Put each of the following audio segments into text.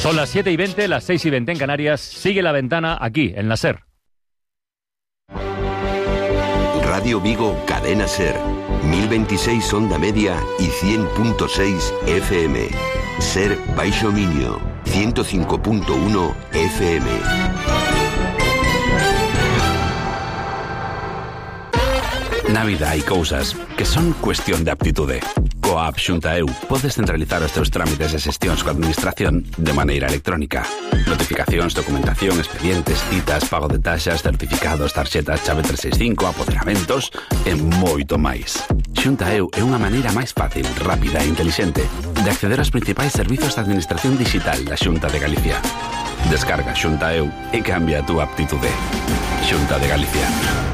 Son las 7:20, las 6:20 en Canarias. Sigue La Ventana aquí, en la SER. Radio Vigo, Cadena SER. 1026 onda media y 100.6 FM. SER Baixo Miño, 105.1 FM. Na vida hai cousas que son cuestión de aptitude. Coa app Xunta EU podes centralizar os teus trámites e xestións coa administración de maneira electrónica. Notificacións, documentación, expedientes, citas, pago de taxas, certificados, tarxetas, chave 365, apoderamentos e moito máis. Xunta EU é unha maneira máis fácil, rápida e intelixente de acceder aos principais servizos de administración digital da Xunta de Galicia. Descarga Xunta EU e cambia a túa aptitude. Xunta de Galicia.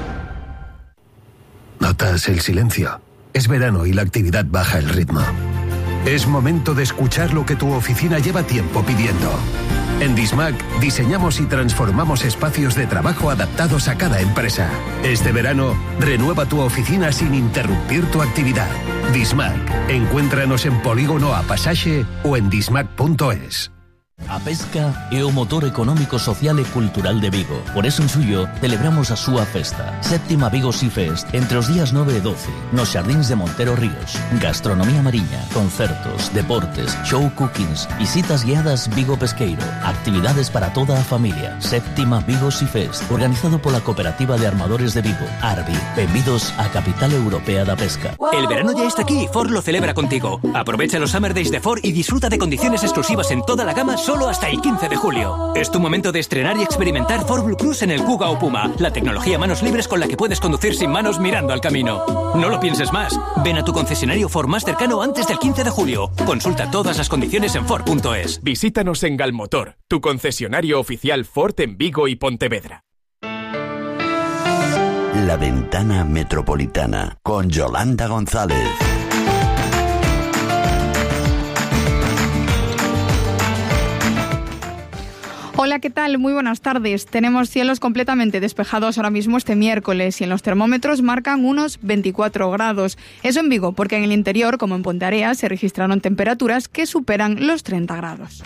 ¿Notas el silencio? Es verano y la actividad baja el ritmo. Es momento de escuchar lo que tu oficina lleva tiempo pidiendo. En Dismac diseñamos y transformamos espacios de trabajo adaptados a cada empresa. Este verano, renueva tu oficina sin interrumpir tu actividad. Dismac. Encuéntranos en Polígono A Pasaxe o en dismac.es. A pesca é o motor económico, social e cultural de Vigo. Por eso en suyo celebramos a súa festa. Séptima Vigo Sea Fest, entre os días 9 e 12, nos Xardíns de Montero Ríos. Gastronomía mariña, concertos, deportes, show cookings, visitas guiadas Vigo Pesqueiro, actividades para toda a familia. Séptima Vigo Sea Fest, organizado pola Cooperativa de Armadores de Vigo, Arbi. Benvidos á capital europea da pesca. El verano ya está aquí y Ford lo celebra contigo. Aprovecha los Summer Days de Ford y disfruta de condiciones exclusivas en toda la gama solo hasta el 15 de julio. Es tu momento de estrenar y experimentar Ford Blue Cruise en el Kuga o Puma, la tecnología manos libres con la que puedes conducir sin manos mirando al camino. No lo pienses más. Ven a tu concesionario Ford más cercano antes del 15 de julio. Consulta todas las condiciones en Ford.es. Visítanos en Galmotor, tu concesionario oficial Ford en Vigo y Pontevedra. La Ventana Metropolitana con Yolanda González. Hola, ¿qué tal? Muy buenas tardes. Tenemos cielos completamente despejados ahora mismo este miércoles y en los termómetros marcan unos 24 grados. Eso en Vigo, porque en el interior, como en Ponteareas, se registraron temperaturas que superan los 30 grados.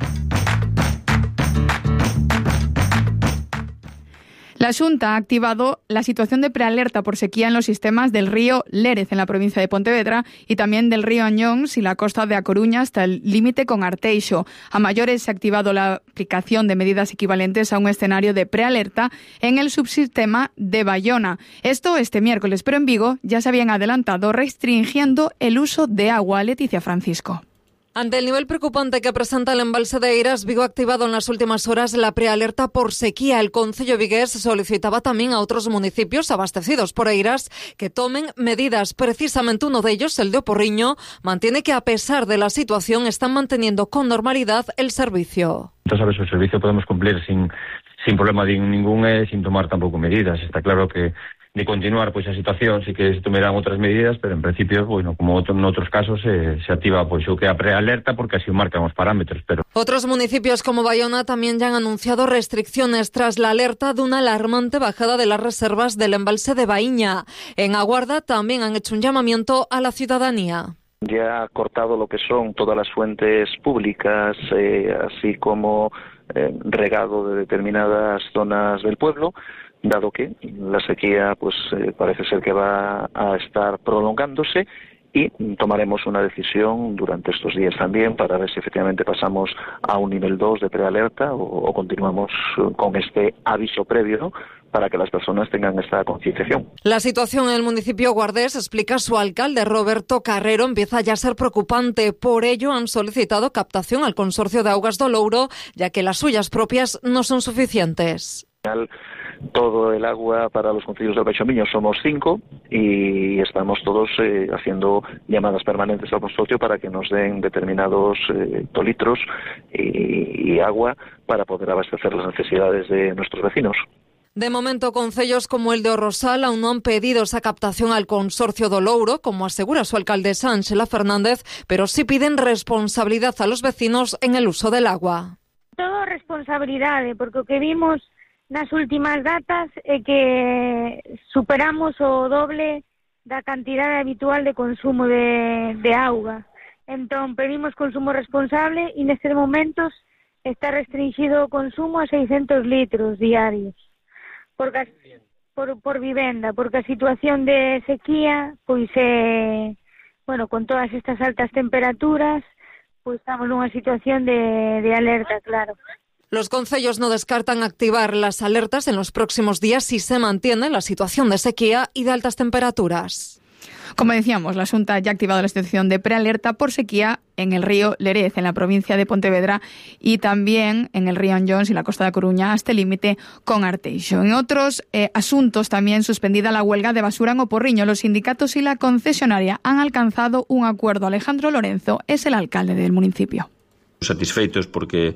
La Xunta ha activado la situación de prealerta por sequía en los sistemas del río Lérez, en la provincia de Pontevedra, y también del río Añóns y la costa de A Coruña hasta el límite con Arteixo. A mayores se ha activado la aplicación de medidas equivalentes a un escenario de prealerta en el subsistema de Bayona. Esto este miércoles, pero en Vigo ya se habían adelantado restringiendo el uso de agua. Leticia Francisco. Ante el nivel preocupante que presenta el embalse de Eiras, Vigo ha activado en las últimas horas la prealerta por sequía. El concello vigués solicitaba también a otros municipios abastecidos por Eiras que tomen medidas. Precisamente uno de ellos, el de O Porriño, mantiene que a pesar de la situación están manteniendo con normalidad el servicio. Sabes, el servicio podemos cumplir sin problema ningún sin tomar tampoco medidas. Está claro que de continuar pois a situación sí que se tomarán outras medidas, pero en principio, bueno, como en outros casos se activa pois o que a prealerta porque así o marcan os parámetros, pero otros municipios como Bayona también ya han anunciado restricciones tras la alerta de una alarmante bajada de las reservas del embalse de Baíña. En Aguarda también han hecho un llamamiento a la ciudadanía. Ya ha cortado lo que son todas las fuentes públicas, así como regado de determinadas zonas del pueblo, dado que la sequía pues parece ser que va a estar prolongándose y tomaremos una decisión durante estos días también para ver si efectivamente pasamos a un nivel 2 de prealerta o continuamos con este aviso previo, ¿no?, para que las personas tengan esta concienciación. La situación en el municipio guardés, explica su alcalde Roberto Carrero, empieza ya a ser preocupante. Por ello han solicitado captación al Consorcio de Augas do Louro, ya que las suyas propias no son suficientes. Todo el agua para los concellos del Baixo Miño somos 5 y estamos todos haciendo llamadas permanentes al consorcio para que nos den determinados hectolitros y agua para poder abastecer las necesidades de nuestros vecinos. De momento, concellos como el de O Rosal aún no han pedido esa captación al Consorcio do Louro, como asegura su alcaldesa Ángela Fernández, pero sí piden responsabilidad a los vecinos en el uso del agua. Todo responsabilidade, porque o que vimos nas últimas datas é que superamos o doble da cantidade habitual de consumo de auga. Entón, pedimos consumo responsable e nestes momentos está restringido o consumo a 600 litros diarios por vivenda, porque a situación de sequía, pois con todas estas altas temperaturas, pois estamos nunha situación de alerta, claro. Los concellos no descartan activar las alertas en los próximos días si se mantiene la situación de sequía y de altas temperaturas. Como decíamos, la Xunta ya ha activado la situación de prealerta por sequía en el río Lérez, en la provincia de Pontevedra, y también en el río Anllóns y la costa de Coruña, hasta el límite con Arteixo. En otros asuntos, también suspendida la huelga de basura en O Porriño. Los sindicatos y la concesionaria han alcanzado un acuerdo. Alejandro Lorenzo es el alcalde del municipio. Satisfeitos porque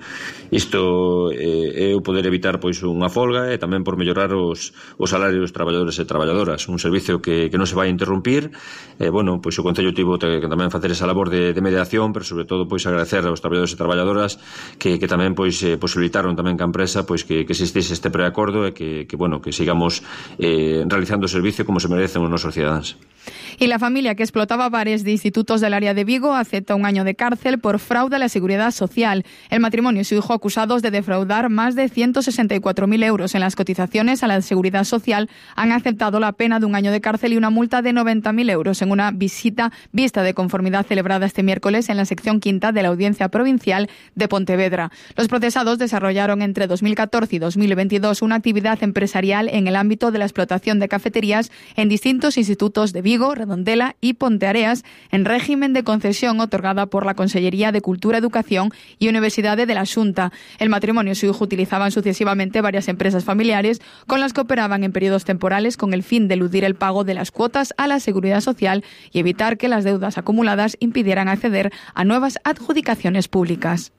isto é o poder evitar pois unha folga e tamén por mellorar os salarios dos traballadores e traballadoras, un servicio que non se vai interrumpir. Pois o Concello tivo que tamén facer esa labor de mediación, pero sobre todo pois agradecer aos traballadores e traballadoras que tamén pois posibilitaron tamén que a empresa pois que existise este preacordo e que sigamos realizando o servicio como se merecen os nosos cidadáns. Y la familia que explotaba bares de institutos del área de Vigo acepta 1 año de cárcel por fraude a la seguridad social. El matrimonio y su hijo, acusados de defraudar más de 164.000 euros en las cotizaciones a la seguridad social, han aceptado la pena de 1 año de cárcel y una multa de 90.000 euros en una vista de conformidad celebrada este miércoles en la sección quinta de la Audiencia Provincial de Pontevedra. Los procesados desarrollaron entre 2014 y 2022 una actividad empresarial en el ámbito de la explotación de cafeterías en distintos institutos de Vigo, Redondela y Ponteareas, en régimen de concesión otorgada por la Consellería de Cultura, Educación y Universidade de la Xunta. El matrimonio y su hijo utilizaban sucesivamente varias empresas familiares con las que operaban en periodos temporales con el fin de eludir el pago de las cuotas a la seguridad social y evitar que las deudas acumuladas impidieran acceder a nuevas adjudicaciones públicas.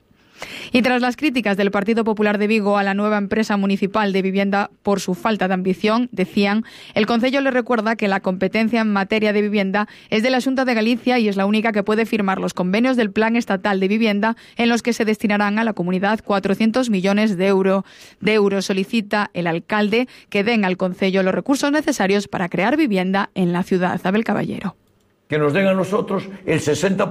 Y tras las críticas del Partido Popular de Vigo a la nueva empresa municipal de vivienda por su falta de ambición, decían, el Concello le recuerda que la competencia en materia de vivienda es de la Xunta de Galicia y es la única que puede firmar los convenios del Plan Estatal de Vivienda en los que se destinarán a la comunidad 400 millones de euros. Solicita el alcalde que den al Concello los recursos necesarios para crear vivienda en la ciudad. Abel Caballero. Que nos den a nosotros el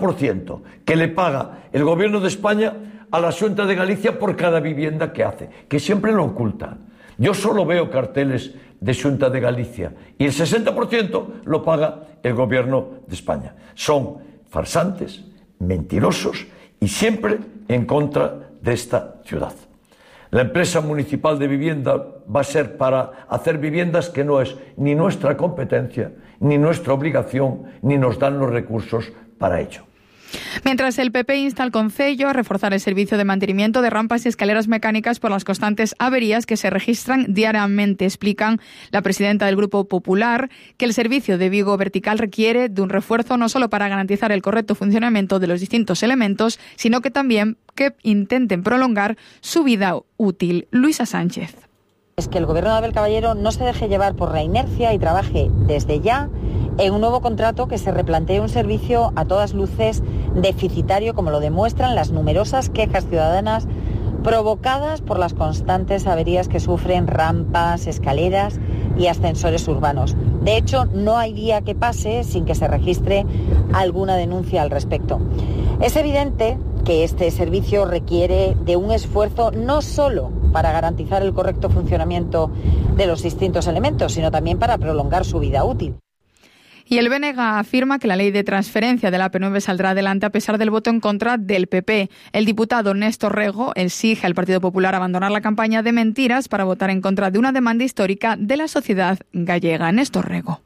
60% que le paga el Gobierno de España a la Xunta de Galicia por cada vivienda que hace, que siempre lo oculta. Yo solo veo carteles de Xunta de Galicia y el 60% lo paga el Gobierno de España. Son farsantes, mentirosos y siempre en contra de esta ciudad. La empresa municipal de vivienda va a ser para hacer viviendas que no es ni nuestra competencia, ni nuestra obligación, ni nos dan los recursos para ello. Mientras el PP insta al Concello a reforzar el servicio de mantenimiento de rampas y escaleras mecánicas por las constantes averías que se registran diariamente. Explican la presidenta del Grupo Popular que el servicio de Vigo Vertical requiere de un refuerzo no solo para garantizar el correcto funcionamiento de los distintos elementos, sino que también que intenten prolongar su vida útil. Luisa Sánchez. Es que el Gobierno de Abel Caballero no se deje llevar por la inercia y trabaje desde ya en un nuevo contrato que se replantee un servicio a todas luces deficitario, como lo demuestran las numerosas quejas ciudadanas provocadas por las constantes averías que sufren rampas, escaleras y ascensores urbanos. De hecho, no hay día que pase sin que se registre alguna denuncia al respecto. Es evidente que este servicio requiere de un esfuerzo no solo para garantizar el correcto funcionamiento de los distintos elementos, sino también para prolongar su vida útil. Y el BNG afirma que la ley de transferencia de la AP9 saldrá adelante a pesar del voto en contra del PP. El diputado Néstor Rego exige al Partido Popular abandonar la campaña de mentiras para votar en contra de una demanda histórica de la sociedad gallega. Néstor Rego.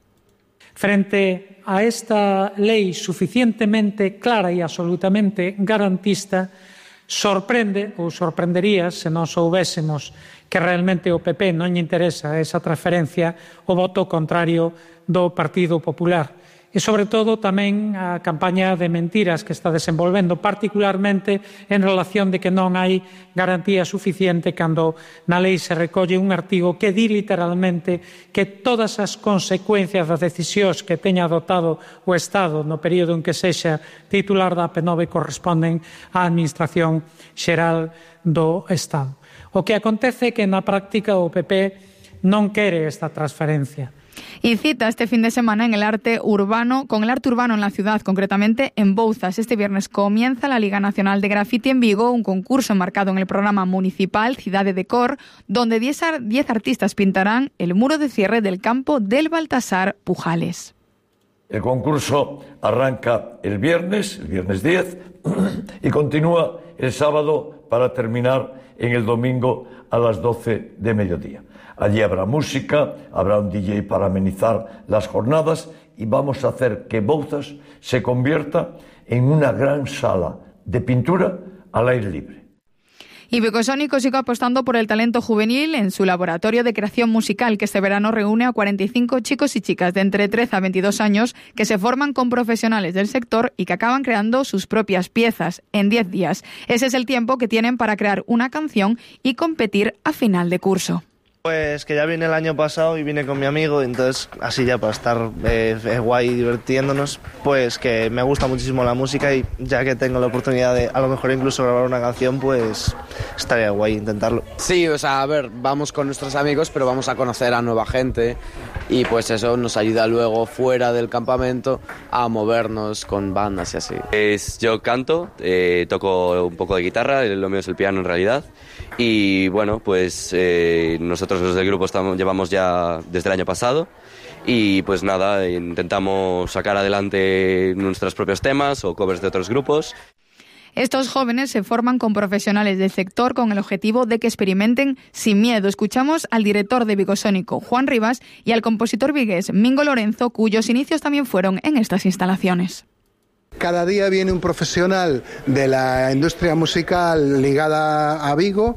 Frente a esta lei suficientemente clara e absolutamente garantista, sorprende ou sorprendería se non soubésemos que realmente o PP non lle interesa esa transferencia o voto contrario do Partido Popular. E, sobre todo, tamén a campaña de mentiras que está desenvolvendo, particularmente en relación de que non hai garantía suficiente cando na lei se recolle un artigo que di literalmente que todas as consecuencias das decisións que teña adoptado o Estado no período en que sexa titular da AP9 corresponden á Administración Xeral do Estado. O que acontece é que na práctica o PP non quere esta transferencia. Y cita este fin de semana con el arte urbano en la ciudad, concretamente en Bouzas. Este viernes comienza la Liga Nacional de Graffiti en Vigo, un concurso enmarcado en el programa municipal Ciudad de Decor, donde 10 artistas pintarán el muro de cierre del campo del Baltasar Pujales. El concurso arranca el viernes 10, y continúa el sábado para terminar en el domingo a las 12 de mediodía. Allí habrá música, habrá un DJ para amenizar las jornadas y vamos a hacer que Bouzas se convierta en una gran sala de pintura al aire libre. Y Vigosónico sigue apostando por el talento juvenil en su laboratorio de creación musical, que este verano reúne a 45 chicos y chicas de entre 13 a 22 años que se forman con profesionales del sector y que acaban creando sus propias piezas en 10 días. Ese es el tiempo que tienen para crear una canción y competir a final de curso. Pues que ya vine el año pasado y vine con mi amigo, entonces así ya para estar guay divirtiéndonos, pues que me gusta muchísimo la música y ya que tengo la oportunidad de a lo mejor incluso grabar una canción, pues estaría guay intentarlo. Sí, o sea, a ver, vamos con nuestros amigos, pero vamos a conocer a nueva gente y pues eso nos ayuda luego fuera del campamento a movernos con bandas y así. Yo canto, toco un poco de guitarra, lo mío es el piano en realidad. Y bueno, pues nosotros los del grupo llevamos ya desde el año pasado y pues nada, intentamos sacar adelante nuestros propios temas o covers de otros grupos. Estos jóvenes se forman con profesionales del sector con el objetivo de que experimenten sin miedo. Escuchamos al director de Vigosónico, Juan Rivas, y al compositor vigués, Mingo Lorenzo, cuyos inicios también fueron en estas instalaciones. Cada día viene un profesional de la industria musical ligada a Vigo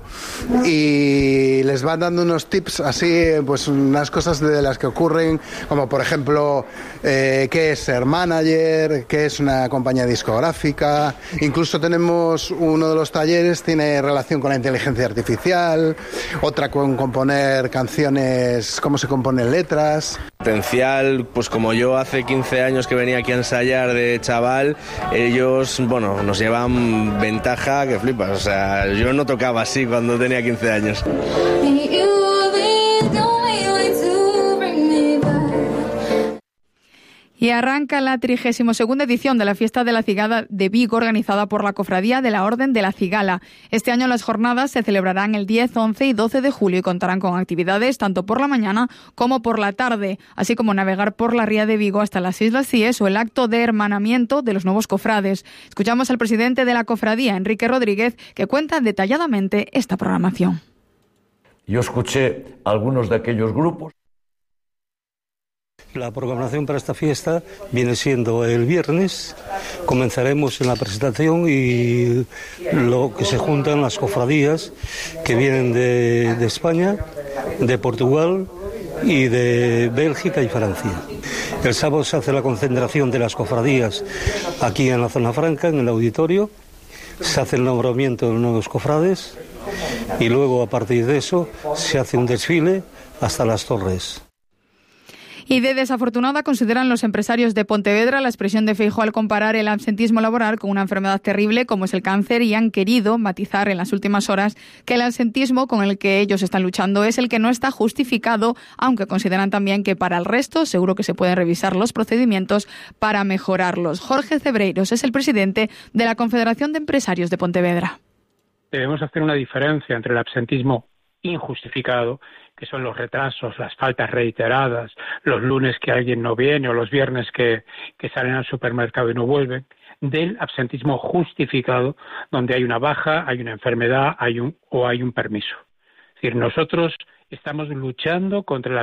y les van dando unos tips así, pues unas cosas de las que ocurren, como por ejemplo qué es ser manager, qué es una compañía discográfica. Incluso tenemos uno de los talleres tiene relación con la inteligencia artificial, otra con componer canciones, cómo se componen letras. Potencial, pues como yo hace 15 años que venía aquí a ensayar de chaval, ellos, bueno, nos llevan ventaja que flipas. O sea, yo no tocaba así cuando tenía 15 años. Y arranca la 32ª edición de la Fiesta de la Cigala de Vigo, organizada por la Cofradía de la Orden de la Cigala. Este año las jornadas se celebrarán el 10, 11 y 12 de julio y contarán con actividades tanto por la mañana como por la tarde, así como navegar por la ría de Vigo hasta las Islas Cíes o el acto de hermanamiento de los nuevos cofrades. Escuchamos al presidente de la Cofradía, Enrique Rodríguez, que cuenta detalladamente esta programación. Yo escuché algunos de aquellos grupos. La programación para esta fiesta viene siendo el viernes. Comenzaremos en la presentación y lo que se juntan las cofradías que vienen de España, de Portugal y de Bélgica y Francia. El sábado se hace la concentración de las cofradías aquí en la zona franca, en el auditorio. Se hace el nombramiento de los nuevos cofrades y luego a partir de eso se hace un desfile hasta las torres. Y de desafortunada consideran los empresarios de Pontevedra la expresión de Feijóo al comparar el absentismo laboral con una enfermedad terrible como es el cáncer y han querido matizar en las últimas horas que el absentismo con el que ellos están luchando es el que no está justificado, aunque consideran también que para el resto seguro que se pueden revisar los procedimientos para mejorarlos. Jorge Cebreiros es el presidente de la Confederación de Empresarios de Pontevedra. Debemos hacer una diferencia entre el absentismo injustificado, que son los retrasos, las faltas reiteradas, los lunes que alguien no viene o los viernes que salen al supermercado y no vuelven, del absentismo justificado, donde hay una baja, hay una enfermedad, hay un permiso. Es decir, nosotros estamos luchando contra el